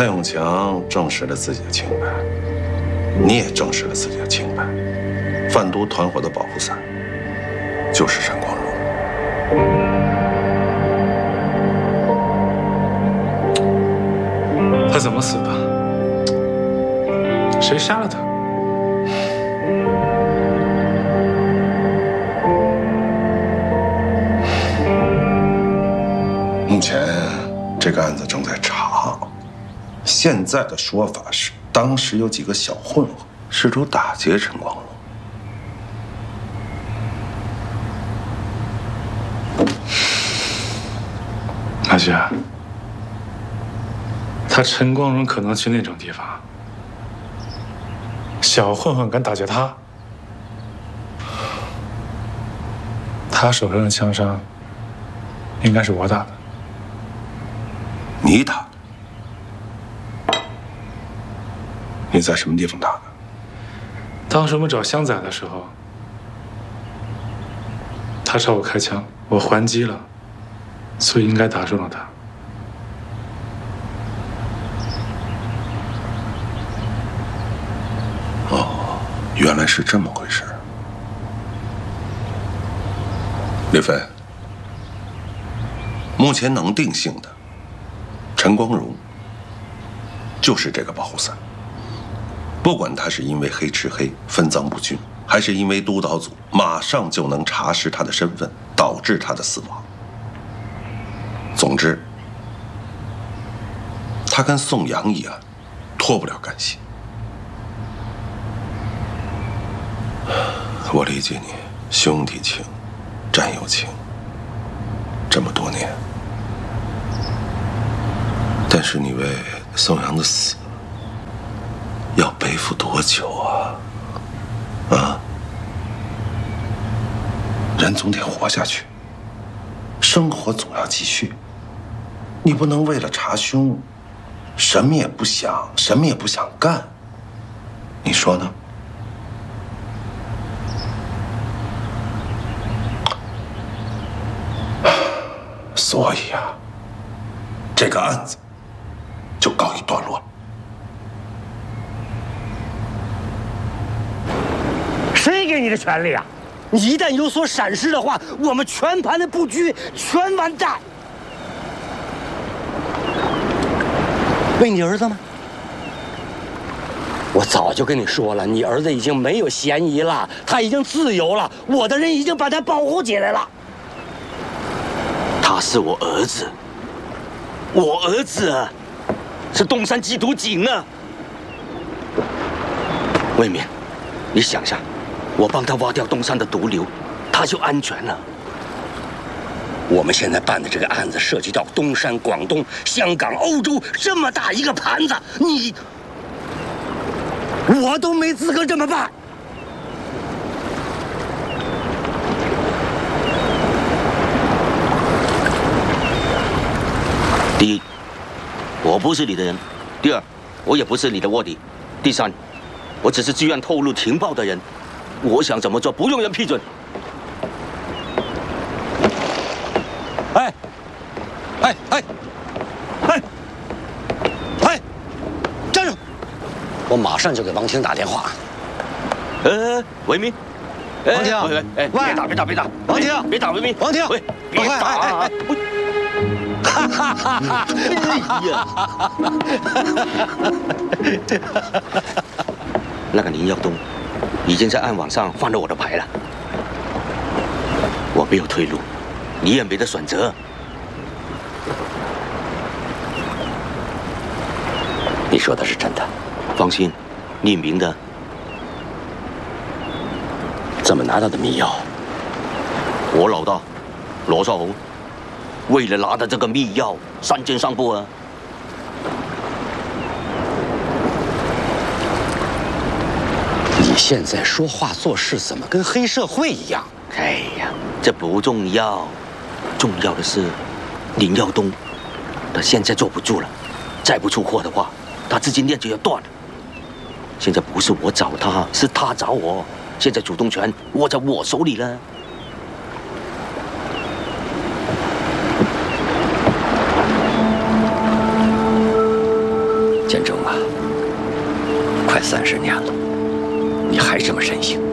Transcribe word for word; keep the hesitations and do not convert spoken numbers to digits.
蔡永强证实了自己的清白，你也证实了自己的清白。贩毒团伙的保护伞就是陈光荣。 他怎么死的？谁杀了他？ 目前这个案子正在查，现在的说法是，当时有几个小混混试图打劫陈光荣。 阿雪，他陈光荣可能去那种地方，小混混敢打劫他，他手上的枪伤应该是我打的。 你打的？你在什么地方打的？ 当时我们找香仔的时候，他朝我开枪，我还击了，所以应该打中了他。 哦，原来是这么回事。李飞，目前能定性的，陈光荣就是这个保护伞。不管他是因为黑吃黑、分赃不均，还是因为督导组马上就能查实他的身份，导致他的死亡。总之，他跟宋阳一案脱不了干系。我理解你，兄弟情、战友情，这么多年，但是你为宋阳的死要背负多久啊？啊！人总得活下去，生活总要继续。你不能为了查凶，什么也不想，什么也不想干。你说呢？所以啊，这个案子就告一段落了。 谁给你的权利啊？你一旦有所闪失的话，我们全盘的布局全完蛋。为你儿子吗？我早就跟你说了，你儿子已经没有嫌疑了，他已经自由了，我的人已经把他保护起来了。他是我儿子，我儿子是东山缉毒警呢。魏明，你想想，我帮他挖掉东山的毒瘤，他就安全了。我们现在办的这个案子涉及到东山、广东、香港、欧洲这么大一个盘子，你我都没资格这么办。第一，我不是你的人；第二，我也不是你的卧底；第三，我只是自愿透露情报的人。我想怎么做，不用人批准。哎，哎哎哎哎，站住！我马上就给王婷打电话。呃，维明， 王婷， 哎哎，别打别打别打， 王婷， 别打维明， 王婷， 喂，别打啊！哈哈哈哈！哎呀，那个林耀东已经在暗网上翻了我的牌了，我没有退路，你也没得选择。你说的是真的？放心，匿名的。怎么拿到的密钥？我老大罗少红为了拿到这个密钥，三肩上步啊！你现在说话做事怎么跟黑社会一样？哎呀，这不重要，重要的是林耀东，他现在坐不住了，再不出货的话，他资金链就要断了。现在不是我找他，是他找我。现在主动权握在我手里了。 建中啊，快三十年了，你还这么任性。